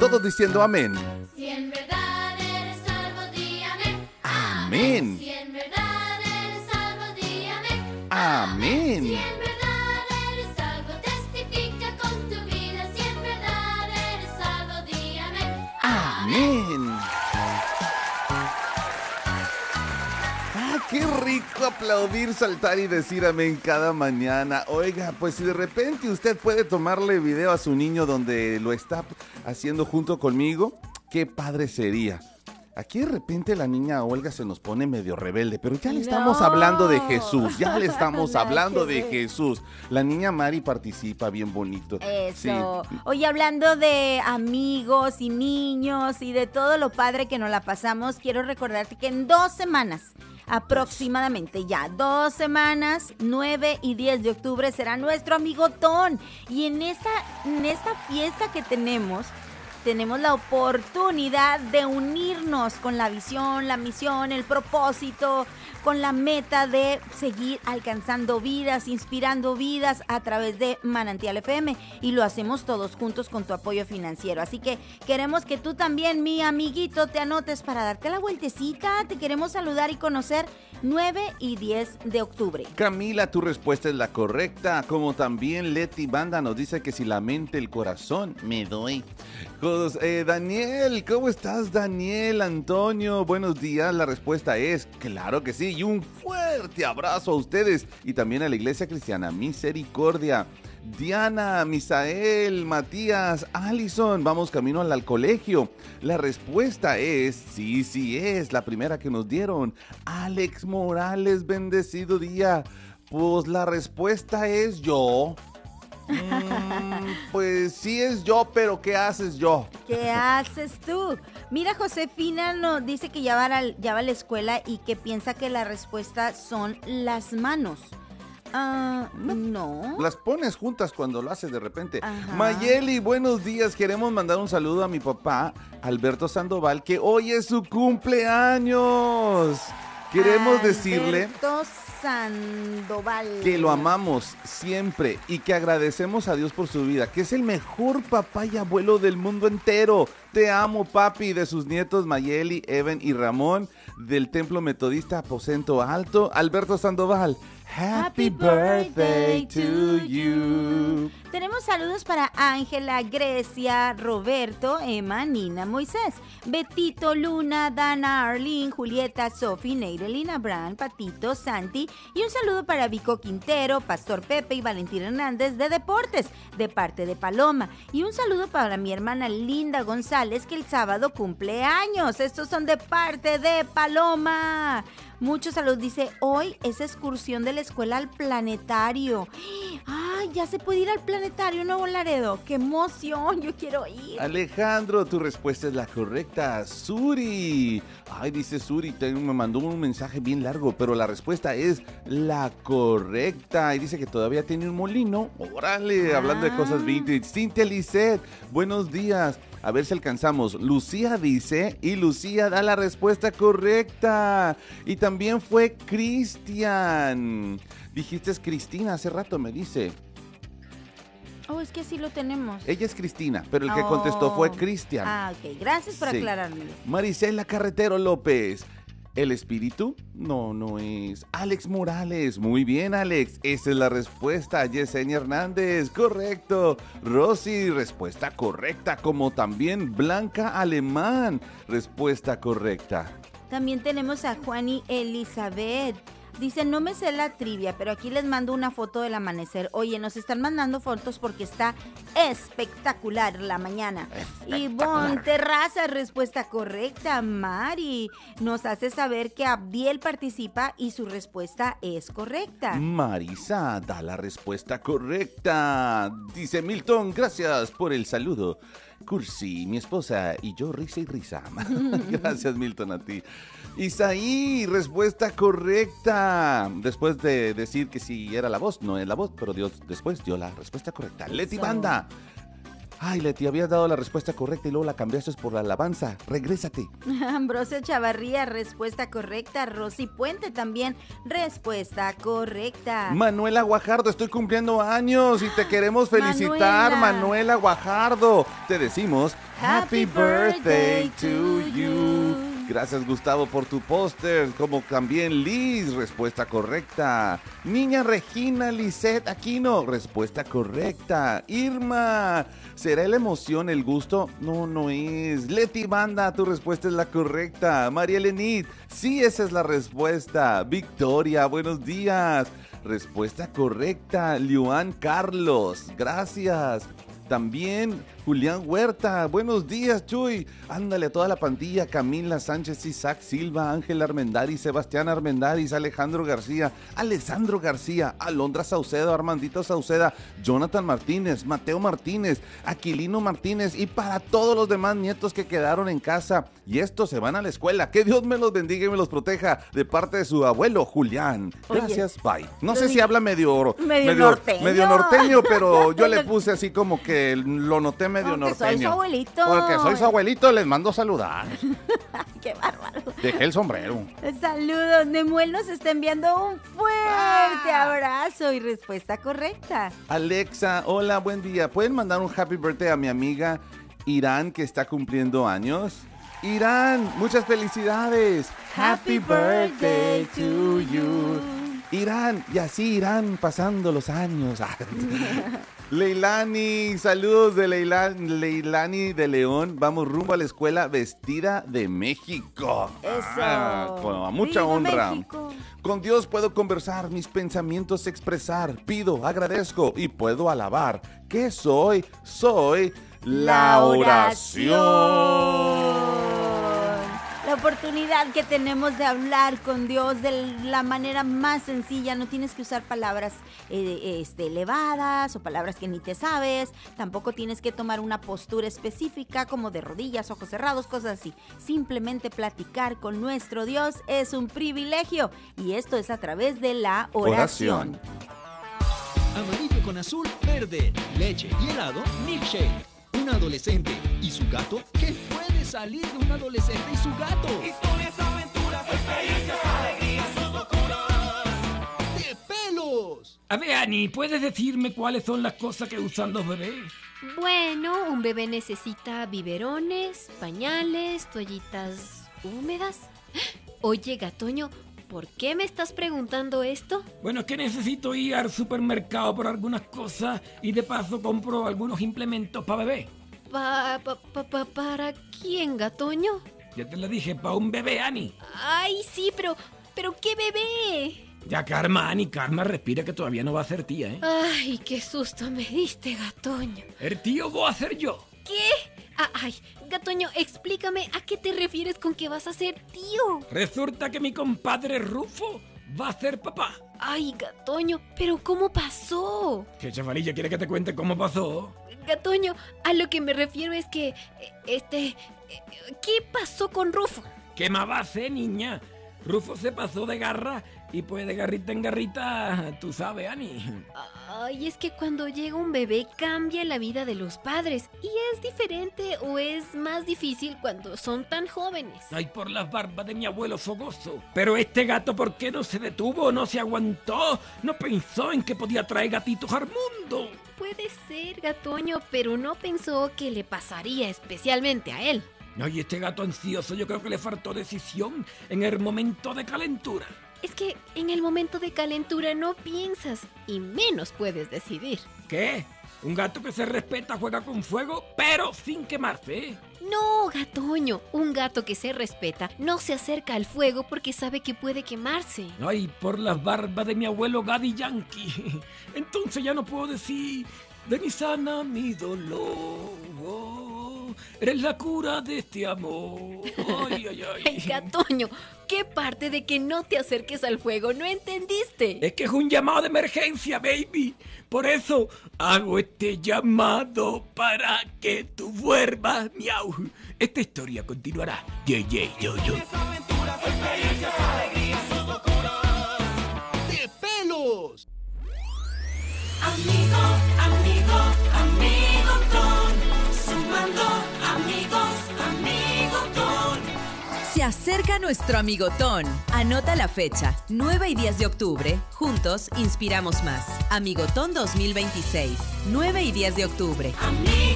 todos diciendo amén. Si en verdad eres salvo, di amén. Amén. Si en verdad eres salvo, di amén. Amén. Si en verdad eres salvo, testifica con tu vida. Si en verdad eres salvo, di amén. Amén. Qué rico aplaudir, saltar y decir amén cada mañana. Oiga, pues si de repente usted puede tomarle video a su niño donde lo está haciendo junto conmigo, qué padre sería. Aquí de repente la niña Olga se nos pone medio rebelde, pero ya le estamos hablando de Jesús, ya le estamos hablando de Jesús. La niña Mari participa bien bonito. Eso. Sí. Oye, hablando de amigos y niños y de todo lo padre que nos la pasamos, quiero recordarte que en 2 semanas, aproximadamente ya 2 semanas, 9 y 10 de octubre será nuestro amigotón. Y en esta fiesta que tenemos la oportunidad de unirnos con la visión, la misión, el propósito, con la meta de seguir alcanzando vidas, inspirando vidas a través de Manantial FM, y lo hacemos todos juntos con tu apoyo financiero. Así que queremos que tú también, mi amiguito, te anotes para darte la vueltecita. Te queremos saludar y conocer 9 y 10 de octubre. Camila, tu respuesta es la correcta, como también Leti Banda nos dice que si la mente, el corazón, me doy. Daniel, ¿cómo estás, Daniel? Antonio, buenos días, la respuesta es claro que sí, y un fuerte abrazo a ustedes y también a la Iglesia Cristiana Misericordia. Diana, Misael, Matías, Allison, vamos camino al colegio. La respuesta es, sí es, la primera que nos dieron. Alex Morales, bendecido día. Pues la respuesta es yo. Pues sí es yo, pero ¿qué haces yo? ¿Qué haces tú? Mira, Josefina nos dice que ya va a la escuela y que piensa que la respuesta son las manos. No. Las pones juntas cuando lo haces de repente. Ajá. Mayeli, buenos días. Queremos mandar un saludo a mi papá, Alberto Sandoval, que hoy es su cumpleaños. Queremos decirle Alberto Sandoval, que lo amamos siempre y que agradecemos a Dios por su vida, que es el mejor papá y abuelo del mundo entero. Te amo, papi. De sus nietos Mayeli, Evan y Ramón, del Templo Metodista Aposento Alto, Alberto Sandoval. Happy birthday to you. Tenemos saludos para Ángela, Grecia, Roberto, Emma, Nina, Moisés, Betito, Luna, Dana, Arlene, Julieta, Sophie, Neirelina, Abraham, Patito, Santi, y un saludo para Vico Quintero, Pastor Pepe y Valentín Hernández de Deportes, de parte de Paloma, y un saludo para mi hermana Linda González, que el sábado cumple años. Estos son de parte de Paloma. Mucho salud. Dice, hoy es excursión de la escuela al planetario. ¡Ay, ya se puede ir al planetario Nuevo Laredo! ¡Qué emoción! Yo quiero ir. Alejandro, tu respuesta es la correcta. Suri. Ay, dice Suri, me mandó un mensaje bien largo, pero la respuesta es la correcta. Y dice que todavía tiene un molino. Órale, hablando de cosas vintage. Cintia Lisset, buenos días. A ver si alcanzamos. Lucía dice, y Lucía da la respuesta correcta. Y también fue Cristian. Dijiste es Cristina hace rato, me dice. Oh, es que sí lo tenemos. Ella es Cristina, pero el que contestó fue Cristian. Ah, ok. Gracias por aclarármelo. Maricela Carretero López. ¿El espíritu? No es. Alex Morales. Muy bien, Alex. Esa es la respuesta. Yesenia Hernández. Correcto. Rosy, respuesta correcta. Como también Blanca Alemán. Respuesta correcta. También tenemos a Juani Elizabeth. Dice, no me sé la trivia, pero aquí les mando una foto del amanecer. Oye, nos están mandando fotos porque está espectacular la mañana. Ivonne Terraza, respuesta correcta. Mari nos hace saber que Abdiel participa y su respuesta es correcta. Marisa da la respuesta correcta. Dice Milton, gracias por el saludo. Cursi, mi esposa y yo risa y risa. Gracias, Milton, a ti. Isaí, respuesta correcta. Después de decir que sí era la voz, no es la voz, pero Dios después dio la respuesta correcta. Leti Banda. Ay, Leti, habías dado la respuesta correcta y luego la cambiaste por la alabanza. Regrésate. Ambrosio Chavarría, respuesta correcta. Rosy Puente también, respuesta correcta. Manuela Guajardo, estoy cumpliendo años y te queremos felicitar, Manuela Guajardo. Te decimos Happy Birthday to you. Gracias, Gustavo, por tu póster, como también Liz, respuesta correcta. Niña Regina Lisette Aquino, respuesta correcta. Irma, ¿será la emoción el gusto? No, no es. Leti Banda, tu respuesta es la correcta. María Lenit, sí, esa es la respuesta. Victoria, buenos días. Respuesta correcta. Luan Carlos, gracias. También Julián Huerta, buenos días, Chuy. Ándale a toda la pandilla, Camila Sánchez, Isaac Silva, Ángel Armendáriz, Sebastián Armendáriz, Alejandro García, Alessandro García, Alondra Saucedo, Armandito Sauceda, Jonathan Martínez, Mateo Martínez, Aquilino Martínez y para todos los demás nietos que quedaron en casa y estos se van a la escuela. Que Dios me los bendiga y me los proteja de parte de su abuelo Julián. Gracias, bye. No sé si habla medio norteño, pero yo le puse así como que lo noté medio norteño. Soy su abuelito. Porque soy su abuelito, les mando saludar. Qué bárbaro. Dejé el sombrero. Saludos. Nemuel nos está enviando un fuerte abrazo y respuesta correcta. Alexa, hola, buen día. ¿Pueden mandar un happy birthday a mi amiga Irán, que está cumpliendo años? Irán, muchas felicidades. Happy birthday to you. Irán, y así irán pasando los años. Leilani, saludos de Leilani de León. Vamos rumbo a la escuela vestida de México. Eso. Con mucha ¡Viva honra. México! Con Dios puedo conversar, mis pensamientos expresar. Pido, agradezco y puedo alabar. ¿Qué soy? Soy la oración. La oportunidad que tenemos de hablar con Dios de la manera más sencilla. No tienes que usar palabras elevadas o palabras que ni te sabes. Tampoco tienes que tomar una postura específica como de rodillas, ojos cerrados, cosas así. Simplemente platicar con nuestro Dios es un privilegio. Y esto es a través de la oración. Amarillo con azul, verde, leche y helado, milkshake. Un adolescente y su gato. ¿Qué puede salir de un adolescente y su gato? Historias, aventuras, experiencias, alegrías, sus locuras. ¡De pelos! A ver, Ani, ¿puedes decirme cuáles son las cosas que usan los bebés? Bueno, un bebé necesita biberones, pañales, toallitas húmedas. Oye, Gatoño, ¿por qué me estás preguntando esto? Bueno, es que necesito ir al supermercado por algunas cosas y de paso compro algunos implementos para bebé. ¿Para quién, Gatoño? Ya te lo dije, para un bebé, Ani. Ay, sí, pero ¿qué bebé? Ya, Karma, Ani, Karma, respira que todavía no va a ser tía, ¿eh? Ay, qué susto me diste, Gatoño. El tío voy a ser yo. ¿Qué? Ay, Gatoño, explícame a qué te refieres con que vas a ser tío. Resulta que mi compadre Rufo va a ser papá. Ay, Gatoño, ¿pero cómo pasó? ¿Qué chavalilla quiere que te cuente cómo pasó? Gatoño, a lo que me refiero es que, ¿qué pasó con Rufo? ¿Qué más va a hacer, niña? Rufo se pasó de garra y pues de garrita en garrita, tú sabes, Ani. Ay, es que cuando llega un bebé cambia la vida de los padres. ¿Y es diferente o es más difícil cuando son tan jóvenes? Ay, por las barbas de mi abuelo fogoso. Pero este gato, ¿por qué no se detuvo? ¿No se aguantó? ¿No pensó en que podía traer gatitos al mundo? Puede ser, Gatoño, pero no pensó que le pasaría especialmente a él. Ay, este gato ansioso yo creo que le faltó decisión en el momento de calentura. Es que en el momento de calentura no piensas y menos puedes decidir. ¿Qué? Un gato que se respeta juega con fuego, pero sin quemarse, ¿eh? No, Gatoño, un gato que se respeta no se acerca al fuego porque sabe que puede quemarse. Ay, por las barbas de mi abuelo Gaddy Yankee. Entonces ya no puedo decir, de mi sana mi dolor. Eres la cura de este amor. Ay, ay, ay. Ay, Gatoño, ¿qué parte de que no te acerques al fuego no entendiste? Es que es un llamado de emergencia, baby. Por eso hago este llamado para que tú vuelvas, miau. Esta historia continuará. Yeah, yeah, yo. Aventuras, experiencias, alegrías, sus locuras. ¡De pelos! Amigo, amigo, amigo Tom. acerca nuestro Amigotón. Anota la fecha, 9 y 10 de octubre. Juntos inspiramos más. Amigotón 2026, 9 y 10 de octubre. Amigos.